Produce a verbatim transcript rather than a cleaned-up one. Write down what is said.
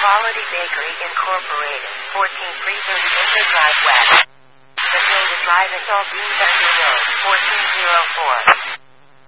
Quality Bakery Incorporated, fourteen three thirty Acre Drive West. Matilda Drive and Aldine Thunder Road, fourteen oh four.